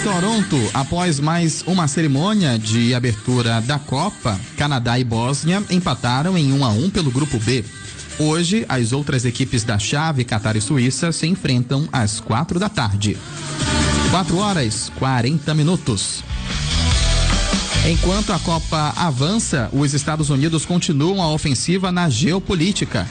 Toronto, após mais uma cerimônia de abertura da Copa, Canadá e Bósnia empataram em 1-1 pelo Grupo B. Hoje, as outras equipes da chave, Catar e Suíça, se enfrentam às 4 da tarde. 4h40. Enquanto a Copa avança, os Estados Unidos continuam a ofensiva na geopolítica.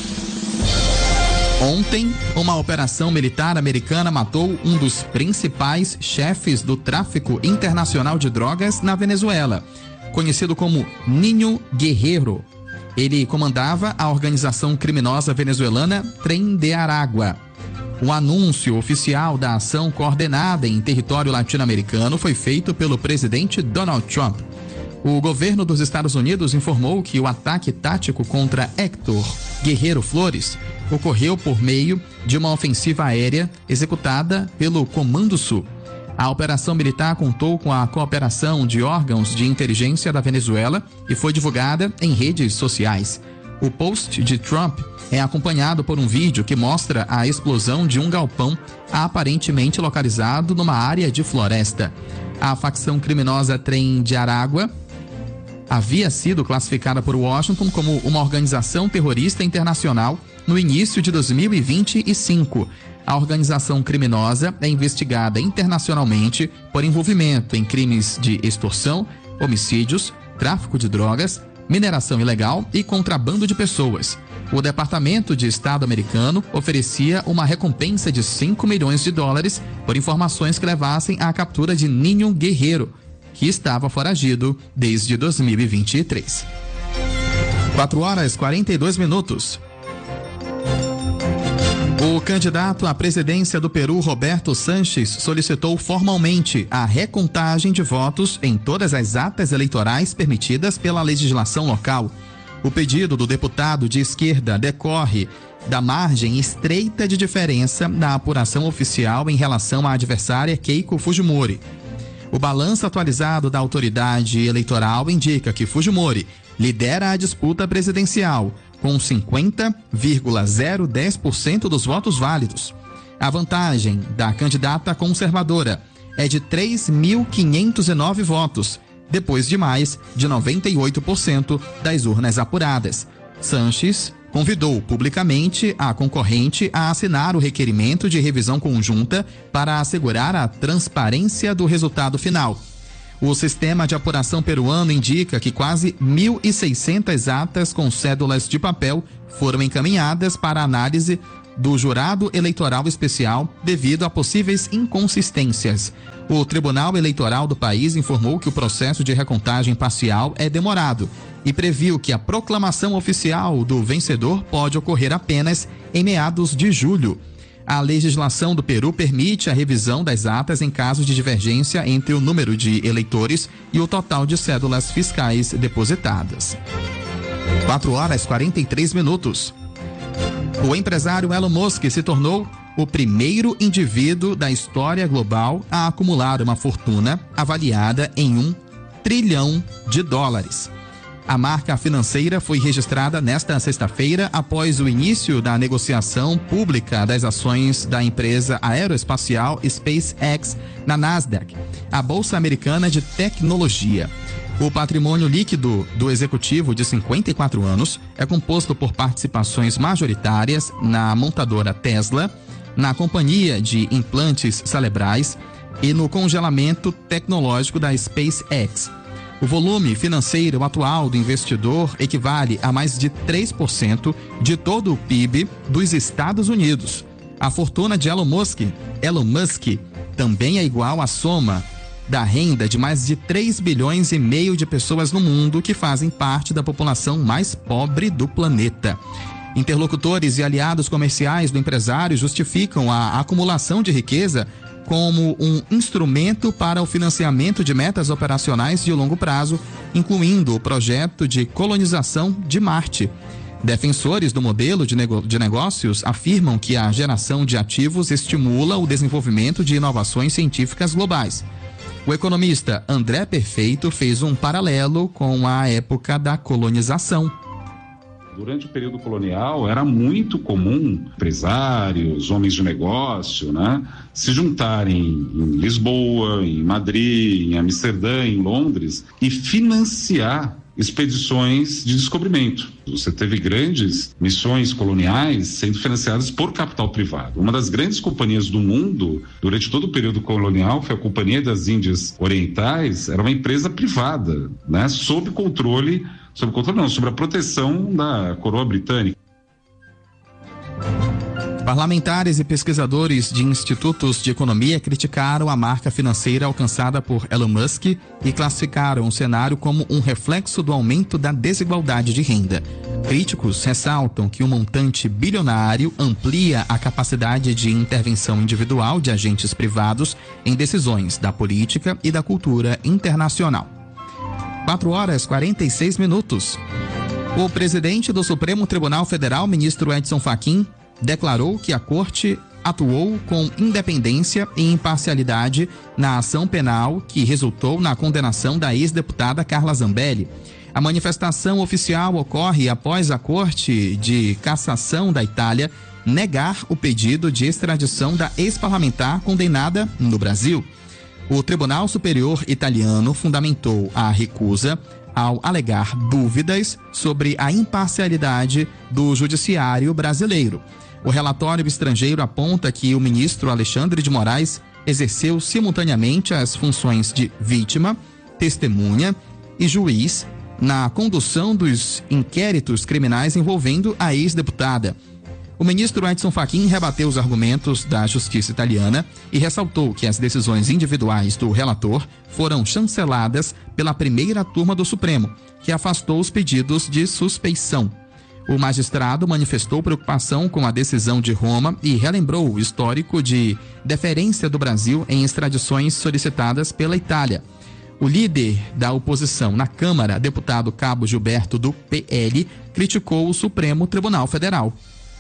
Ontem, uma operação militar americana matou um dos principais chefes do tráfico internacional de drogas na Venezuela, conhecido como Niño Guerrero. Ele comandava a organização criminosa venezuelana Tren de Aragua. O anúncio oficial da ação coordenada em território latino-americano foi feito pelo presidente Donald Trump. O governo dos Estados Unidos informou que o ataque tático contra Héctor Guerrero Flores ocorreu por meio de uma ofensiva aérea executada pelo Comando Sul. A operação militar contou com a cooperação de órgãos de inteligência da Venezuela e foi divulgada em redes sociais. O post de Trump é acompanhado por um vídeo que mostra a explosão de um galpão aparentemente localizado numa área de floresta. A facção criminosa Tren de Aragua havia sido classificada por Washington como uma organização terrorista internacional no início de 2025. A organização criminosa é investigada internacionalmente por envolvimento em crimes de extorsão, homicídios, tráfico de drogas, mineração ilegal e contrabando de pessoas. O Departamento de Estado americano oferecia uma recompensa de $5 milhões por informações que levassem à captura de Niño Guerrero, que estava foragido desde 2023. 4h42. O candidato à presidência do Peru, Roberto Sanches, solicitou formalmente a recontagem de votos em todas as atas eleitorais permitidas pela legislação local. O pedido do deputado de esquerda decorre da margem estreita de diferença na apuração oficial em relação à adversária Keiko Fujimori. O balanço atualizado da autoridade eleitoral indica que Fujimori lidera a disputa presidencial, com 50,010% dos votos válidos. A vantagem da candidata conservadora é de 3.509 votos, depois de mais de 98% das urnas apuradas. Sanches convidou publicamente a concorrente a assinar o requerimento de revisão conjunta para assegurar a transparência do resultado final. O sistema de apuração peruano indica que quase 1.600 atas com cédulas de papel foram encaminhadas para análise do jurado eleitoral especial devido a possíveis inconsistências. O Tribunal Eleitoral do país informou que o processo de recontagem parcial é demorado e previu que a proclamação oficial do vencedor pode ocorrer apenas em meados de julho. A legislação do Peru permite a revisão das atas em caso de divergência entre o número de eleitores e o total de cédulas fiscais depositadas. 4h43. O empresário Elon Musk se tornou o primeiro indivíduo da história global a acumular uma fortuna avaliada em $1 trilhão. A marca financeira foi registrada nesta sexta-feira após o início da negociação pública das ações da empresa aeroespacial SpaceX na Nasdaq, a bolsa americana de tecnologia. O patrimônio líquido do executivo de 54 anos é composto por participações majoritárias na montadora Tesla, na companhia de implantes cerebrais e no congelamento tecnológico da SpaceX. O volume financeiro atual do investidor equivale a mais de 3% de todo o PIB dos Estados Unidos. A fortuna de Elon Musk também é igual à soma da renda de mais de 3,5 bilhões de pessoas no mundo que fazem parte da população mais pobre do planeta. Interlocutores e aliados comerciais do empresário justificam a acumulação de riqueza como um instrumento para o financiamento de metas operacionais de longo prazo, incluindo o projeto de colonização de Marte. Defensores do modelo de negócios afirmam que a geração de ativos estimula o desenvolvimento de inovações científicas globais. O economista André Perfeito fez um paralelo com a época da colonização. Durante o período colonial, era muito comum empresários, homens de negócio, né, se juntarem em Lisboa, em Madrid, em Amsterdã, em Londres e financiar expedições de descobrimento. Você teve grandes missões coloniais sendo financiadas por capital privado. Uma das grandes companhias do mundo, durante todo o período colonial, foi a Companhia das Índias Orientais, era uma empresa privada, né, sob a proteção da coroa britânica. Parlamentares e pesquisadores de institutos de economia criticaram a marca financeira alcançada por Elon Musk e classificaram o cenário como um reflexo do aumento da desigualdade de renda. Críticos ressaltam que o montante bilionário amplia a capacidade de intervenção individual de agentes privados em decisões da política e da cultura internacional. 4h46. O presidente do Supremo Tribunal Federal, ministro Edson Fachin, declarou que a Corte atuou com independência e imparcialidade na ação penal que resultou na condenação da ex-deputada Carla Zambelli. A manifestação oficial ocorre após a Corte de Cassação da Itália negar o pedido de extradição da ex-parlamentar condenada no Brasil. O Tribunal Superior Italiano fundamentou a recusa ao alegar dúvidas sobre a imparcialidade do judiciário brasileiro. O relatório estrangeiro aponta que o ministro Alexandre de Moraes exerceu simultaneamente as funções de vítima, testemunha e juiz na condução dos inquéritos criminais envolvendo a ex-deputada. O ministro Edson Fachin rebateu os argumentos da justiça italiana e ressaltou que as decisões individuais do relator foram chanceladas pela primeira turma do Supremo, que afastou os pedidos de suspeição. O magistrado manifestou preocupação com a decisão de Roma e relembrou o histórico de deferência do Brasil em extradições solicitadas pela Itália. O líder da oposição na Câmara, deputado Cabo Gilberto do PL, criticou o Supremo Tribunal Federal.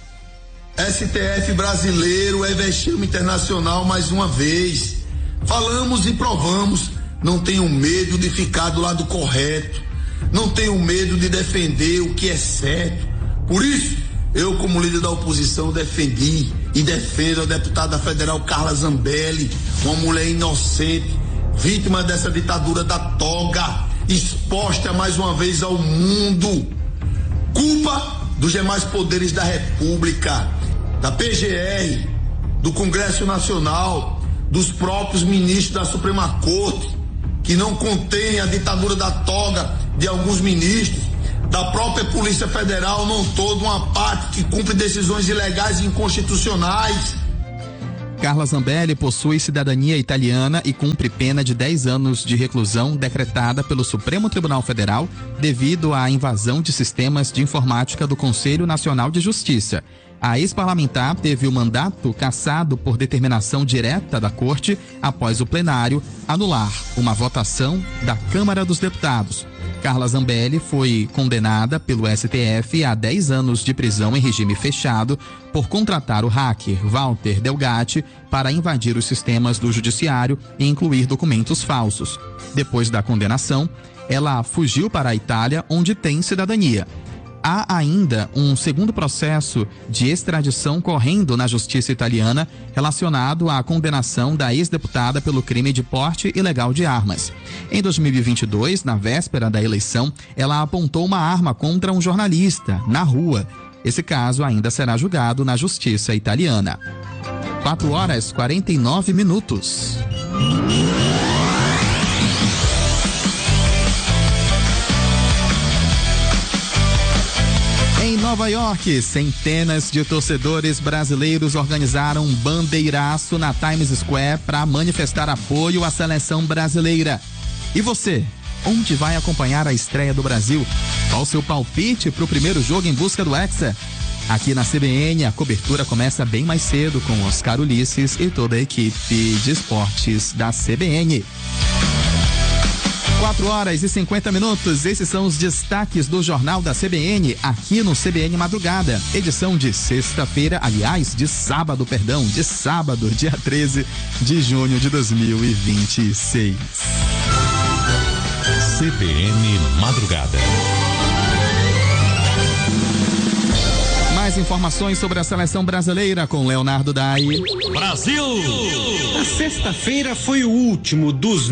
STF brasileiro é vexame internacional mais uma vez. Falamos e provamos. Não tenham medo de ficar do lado correto. Não tenham medo de defender o que é certo. Por isso, eu, como líder da oposição, defendi e defendo a deputada federal Carla Zambelli, uma mulher inocente, vítima dessa ditadura da toga, exposta mais uma vez ao mundo. Culpa dos demais poderes da República, da PGR, do Congresso Nacional, dos próprios ministros da Suprema Corte, que não contêm a ditadura da toga de alguns ministros, da própria Polícia Federal, não toda uma parte que cumpre decisões ilegais e inconstitucionais. Carla Zambelli possui cidadania italiana e cumpre pena de 10 anos de reclusão decretada pelo Supremo Tribunal Federal devido à invasão de sistemas de informática do Conselho Nacional de Justiça. A ex-parlamentar teve o mandato cassado por determinação direta da Corte após o plenário anular uma votação da Câmara dos Deputados. Carla Zambelli foi condenada pelo STF a 10 anos de prisão em regime fechado por contratar o hacker Walter Delgatti para invadir os sistemas do judiciário e incluir documentos falsos. Depois da condenação, ela fugiu para a Itália, onde tem cidadania. Há ainda um segundo processo de extradição correndo na justiça italiana relacionado à condenação da ex-deputada pelo crime de porte ilegal de armas. Em 2022, na véspera da eleição, ela apontou uma arma contra um jornalista na rua. Esse caso ainda será julgado na justiça italiana. 4h49. Em Nova York, centenas de torcedores brasileiros organizaram um bandeiraço na Times Square para manifestar apoio à seleção brasileira. E você, onde vai acompanhar a estreia do Brasil? Qual o seu palpite para o primeiro jogo em busca do Hexa? Aqui na CBN, a cobertura começa bem mais cedo com Oscar Ulisses e toda a equipe de esportes da CBN. 4h50. Esses são os destaques do Jornal da CBN, aqui no CBN Madrugada. Edição de sexta-feira, aliás, de sábado, dia 13 de junho de 2026. CBN Madrugada. informações sobre a seleção brasileira com Leonardo Dai. Brasil! A sexta-feira foi o último dos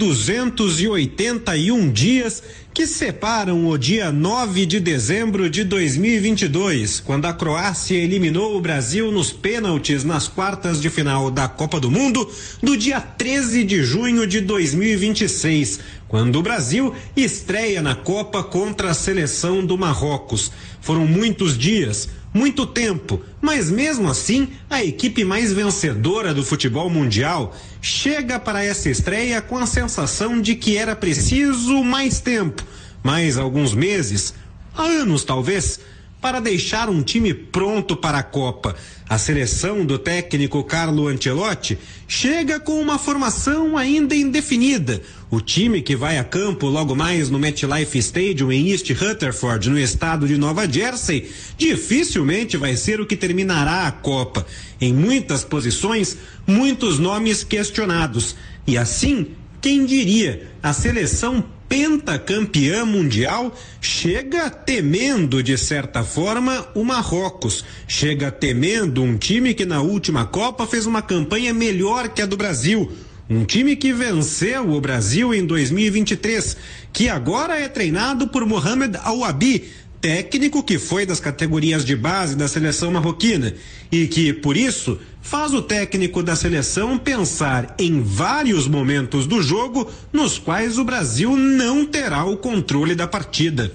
1.281 dias que separam o dia 9 de dezembro de 2022, quando a Croácia eliminou o Brasil nos pênaltis nas quartas de final da Copa do Mundo, do dia 13 de junho de 2026, quando o Brasil estreia na Copa contra a seleção do Marrocos. Foram muitos dias, muito tempo, mas mesmo assim, a equipe mais vencedora do futebol mundial chega para essa estreia com a sensação de que era preciso mais tempo, mais alguns meses, anos talvez, para deixar um time pronto para a Copa. A seleção do técnico Carlo Ancelotti chega com uma formação ainda indefinida. O time que vai a campo logo mais no MetLife Stadium em East Rutherford, no estado de Nova Jersey, dificilmente vai ser o que terminará a Copa. Em muitas posições, muitos nomes questionados. E assim, quem diria, a seleção pentacampeã mundial chega temendo, de certa forma, o Marrocos. Chega temendo um time que na última Copa fez uma campanha melhor que a do Brasil. Um time que venceu o Brasil em 2023, que agora é treinado por Mohamed Al-Wabi, técnico que foi das categorias de base da seleção marroquina e que, por isso, faz o técnico da seleção pensar em vários momentos do jogo nos quais o Brasil não terá o controle da partida.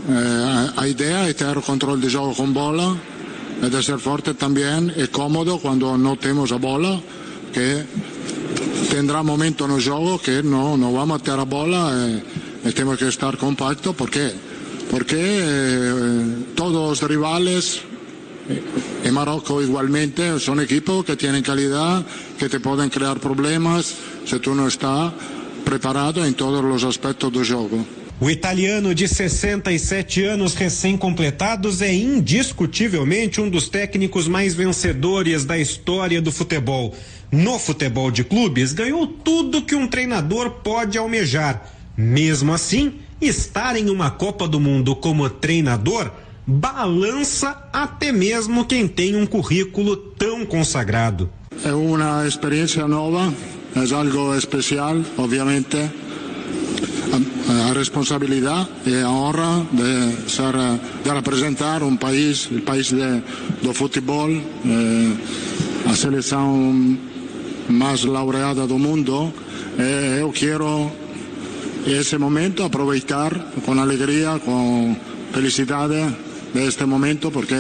A ideia é ter o controle de jogo com bola e de ser forte também e cómodo quando não temos a bola, que tendrá momento no jogo que não vamos ter a bola e temos que estar compacto. ¿Por qué? Porque todos los rivales en Marruecos igualmente son equipos que tienen calidad, que te pueden crear problemas si tú no estás preparado en todos los aspectos del juego. O italiano de 67 anos recém-completados é indiscutivelmente um dos técnicos mais vencedores da história do futebol. No futebol de clubes, ganhou tudo que um treinador pode almejar. Mesmo assim, estar em uma Copa do Mundo como treinador balança até mesmo quem tem um currículo tão consagrado. É uma experiência nova, é algo especial, obviamente. A responsabilidade e a honra de representar um país, o país do futebol, a seleção mais laureada do mundo. Eu quero esse momento aproveitar com alegria, com felicidade deste momento, porque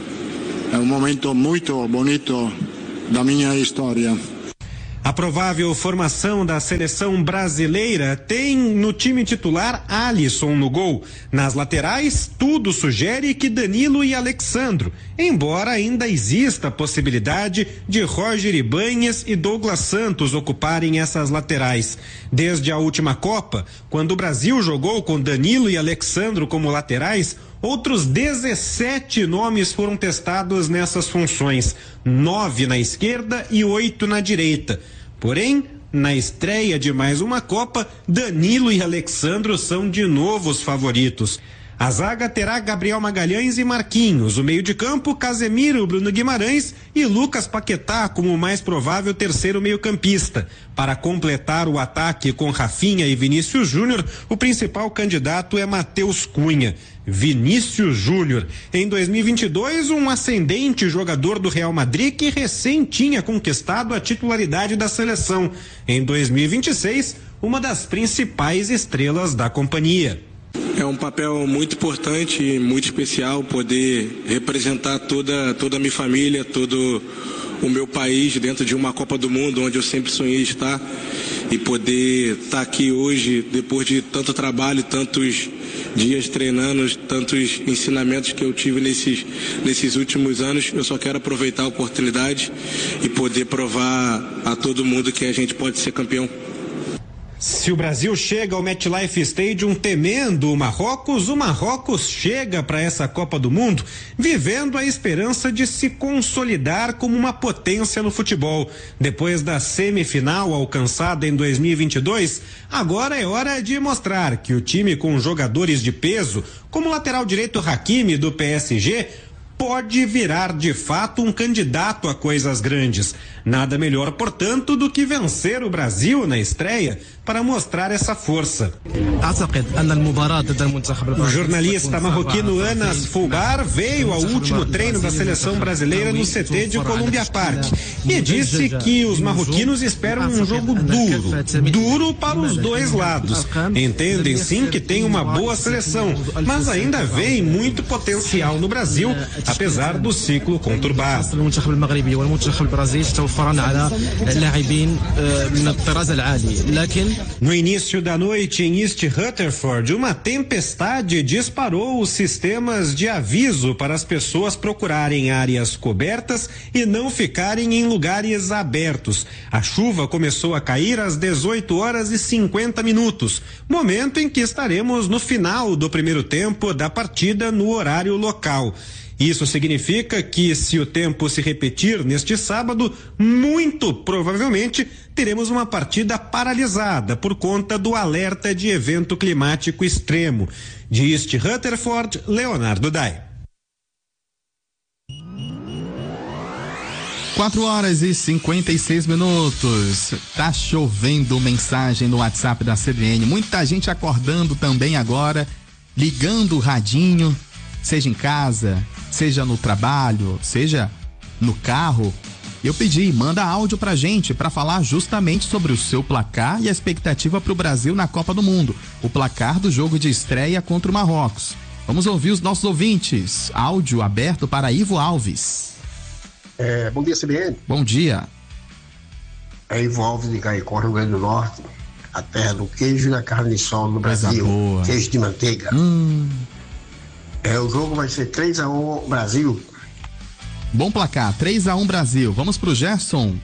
é um momento muito bonito da minha história. A provável formação da seleção brasileira tem no time titular Alisson no gol. Nas laterais, tudo sugere que Danilo e Alexandro, embora ainda exista a possibilidade de Roger Ibanhes e Douglas Santos ocuparem essas laterais. Desde a última Copa, quando o Brasil jogou com Danilo e Alexandro como laterais, outros 17 nomes foram testados nessas funções, 9 na esquerda e 8 na direita. Porém, na estreia de mais uma Copa, Danilo e Alexandro são de novo os favoritos. A zaga terá Gabriel Magalhães e Marquinhos, o meio de campo Casemiro, Bruno Guimarães e Lucas Paquetá como o mais provável terceiro meio-campista. Para completar o ataque com Rafinha e Vinícius Júnior, o principal candidato é Matheus Cunha. Vinícius Júnior, em 2022, um ascendente jogador do Real Madrid que recém tinha conquistado a titularidade da seleção. Em 2026, uma das principais estrelas da companhia. É um papel muito importante e muito especial poder representar toda a minha família, todo o meu país dentro de uma Copa do Mundo, onde eu sempre sonhei estar, e poder estar aqui hoje, depois de tanto trabalho, tantos dias treinando, tantos ensinamentos que eu tive nesses últimos anos. Eu só quero aproveitar a oportunidade e poder provar a todo mundo que a gente pode ser campeão. Se o Brasil chega ao MetLife Stadium temendo o Marrocos chega para essa Copa do Mundo vivendo a esperança de se consolidar como uma potência no futebol. Depois da semifinal alcançada em 2022, agora é hora de mostrar que o time com jogadores de peso, como o lateral direito Hakimi do PSG, pode virar de fato um candidato a coisas grandes. Nada melhor, portanto, do que vencer o Brasil na estreia para mostrar essa força. O jornalista marroquino Anas Fulgar veio ao último treino da seleção brasileira no CT de Columbia Park e disse que os marroquinos esperam um jogo duro para os dois lados. Entendem sim que tem uma boa seleção, mas ainda veem muito potencial no Brasil, apesar do ciclo conturbado. No início da noite em East Rutherford, uma tempestade disparou os sistemas de aviso para as pessoas procurarem áreas cobertas e não ficarem em lugares abertos. A chuva começou a cair às 18h50, momento em que estaremos no final do primeiro tempo da partida no horário local. Isso significa que, se o tempo se repetir neste sábado, muito provavelmente teremos uma partida paralisada por conta do alerta de evento climático extremo. De East Rutherford, Leonardo Dai. 4h56. Tá chovendo mensagem no WhatsApp da CBN. Muita gente acordando também agora, ligando o radinho, seja em casa, seja no trabalho, seja no carro. Eu pedi, manda áudio pra gente para falar justamente sobre o seu placar e a expectativa pro Brasil na Copa do Mundo. O placar do jogo de estreia contra o Marrocos. Vamos ouvir os nossos ouvintes. Áudio aberto para Ivo Alves. Bom dia, CBN. Bom dia. É Ivo Alves de Caicó, Rio Grande do Norte, a terra do queijo e da carne de sol no Brasil. Boa. Queijo de manteiga. O jogo vai ser 3-1 Brasil. Bom placar, 3-1 Brasil. Vamos pro Gerson.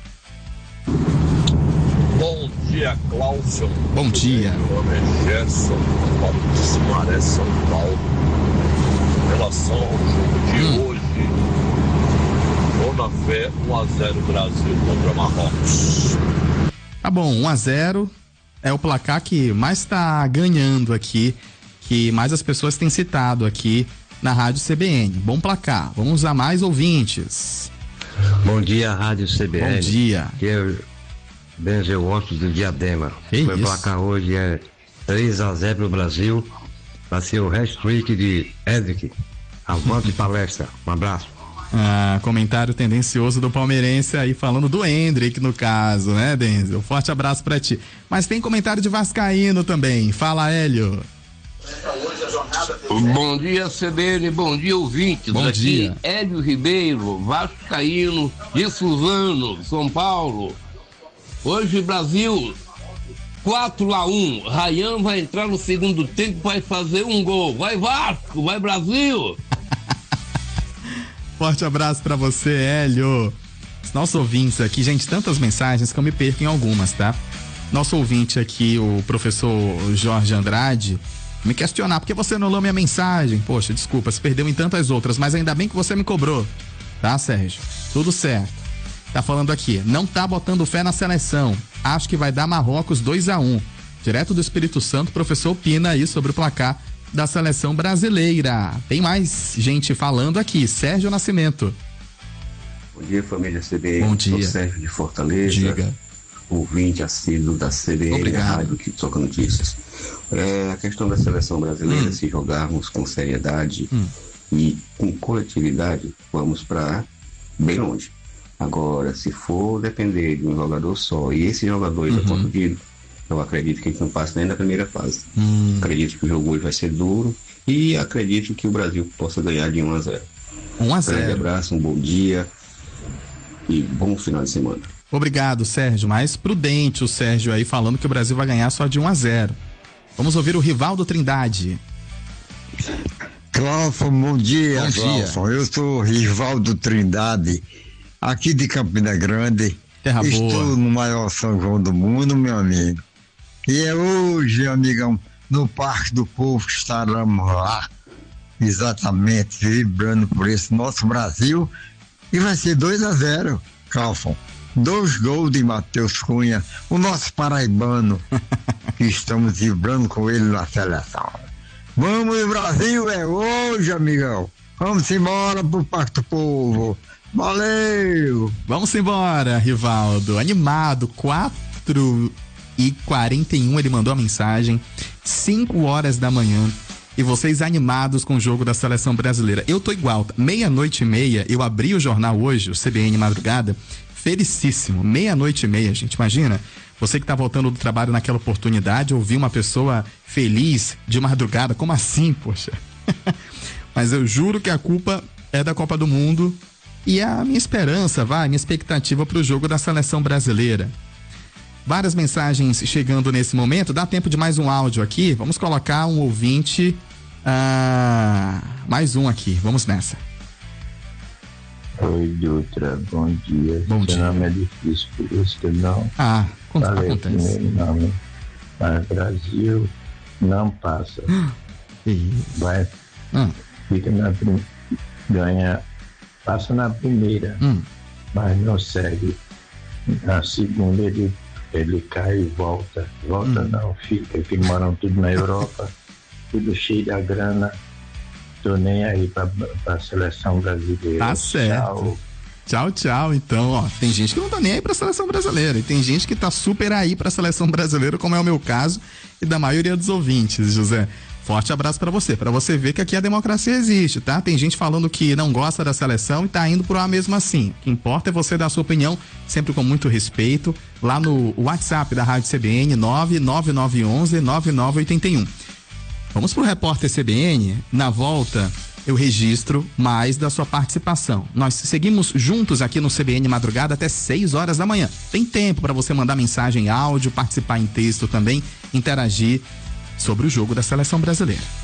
Bom dia, Cláudio. Bom dia. Meu nome é Gerson, Alto de Sumaré, São Paulo. Em relação ao jogo de hoje, vou na fé 1-0 Brasil contra Marrocos. Tá bom, 1-0 é o placar que mais tá ganhando aqui, que mais as pessoas têm citado aqui na Rádio CBN. Bom placar. Vamos a mais ouvintes. Bom dia, Rádio CBN. Bom dia. Aqui é Benzel Ostos do Diadema. Que Meu isso? placar hoje é 3-0 pro Brasil. Vai ser o hat-trick de Edric. Avante palestra. Um abraço. Comentário tendencioso do palmeirense aí, falando do Hendrick no caso, né, Denzel? Forte abraço pra ti. Mas tem comentário de vascaíno também. Fala, Hélio. Bom dia, CBN, bom dia, ouvintes. Bom Aqui, dia. Hélio Ribeiro, vascaíno de Suzano, São Paulo. Hoje, Brasil, 4-1. Ryan vai entrar no segundo tempo, vai fazer um gol. Vai Vasco, vai Brasil. Forte abraço pra você, Hélio. Os nossos ouvintes aqui, gente, tantas mensagens que eu me perco em algumas, tá? Nosso ouvinte aqui, o professor Jorge Andrade, me questionar, por que você não leu minha mensagem? Poxa, desculpa, se perdeu em tantas outras, mas ainda bem que você me cobrou. Tá, Sérgio? Tudo certo. Tá falando aqui, não tá botando fé na seleção. Acho que vai dar Marrocos 2-1. Direto do Espírito Santo, professor opina aí sobre o placar da seleção brasileira. Tem mais gente falando aqui. Sérgio Nascimento. Bom dia, família CBN. Bom dia. Sou Sérgio de Fortaleza. Diga. Ouvinte assíduo da CBN, Obrigado. a rádio que toca notícias. A questão da seleção brasileira, se jogarmos com seriedade e com coletividade, vamos para bem longe. Agora, se for depender de um jogador só e esse jogador está contundido, eu acredito que a gente não passa nem da primeira fase. Acredito que o jogo hoje vai ser duro e acredito que o Brasil possa ganhar de 1-0. 1-0. Grande abraço, um bom dia e bom final de semana. Obrigado, Sérgio. Mais prudente o Sérgio aí, falando que o Brasil vai ganhar só de 1-0. Vamos ouvir o Rivaldo Trindade. Cláudio, bom dia. Bom dia. Cláudio. Eu sou Rivaldo Trindade, aqui de Campina Grande. Terra Estou boa. no maior São João do mundo, meu amigo. E é hoje, amigão, no Parque do Povo que estaremos lá, exatamente, vibrando por esse nosso Brasil. E vai ser 2-0, Cláudio. 2 gols de Matheus Cunha, o nosso paraibano, que estamos vibrando com ele na seleção. Vamos, Brasil, é hoje, amigão. Vamos embora pro Parque do Povo. Valeu! Vamos embora, Rivaldo. Animado, 4h41 ele mandou a mensagem, 5 horas da manhã. E vocês animados com o jogo da seleção brasileira. Eu tô igual, 00:30, eu abri o jornal hoje, o CBN Madrugada, felicíssimo, 00:30, gente, imagina, você que tá voltando do trabalho naquela oportunidade, ouvir uma pessoa feliz de madrugada, como assim, poxa? Mas eu juro que a culpa é da Copa do Mundo e a minha esperança, minha expectativa pro jogo da seleção brasileira. Várias mensagens chegando nesse momento, dá tempo de mais um áudio aqui, vamos colocar um ouvinte, mais um aqui, vamos nessa. Oi, Dutra, bom dia. Bom dia. Seu nome é difícil, por isso que eu não falei o primeiro nome. Mas Brasil não passa. Vai, fica ganha, passa na primeira, mas não segue. Na segunda ele cai e volta. Não, fica, que moram tudo na Europa, tudo cheio da grana. Tô nem aí pra seleção brasileira. Tá certo. Tchau. Então, ó, tem gente que não tá nem aí pra seleção brasileira e tem gente que tá super aí pra seleção brasileira, como é o meu caso e da maioria dos ouvintes, José. Forte abraço pra você ver que aqui a democracia existe, tá? Tem gente falando que não gosta da seleção e tá indo pro A mesmo assim. O que importa é você dar a sua opinião, sempre com muito respeito, lá no WhatsApp da Rádio CBN, 99911-9981. Vamos pro repórter CBN, na volta eu registro mais da sua participação. Nós seguimos juntos aqui no CBN Madrugada até 6 horas da manhã. Tem tempo para você mandar mensagem, áudio, participar em texto também, interagir sobre o jogo da seleção brasileira.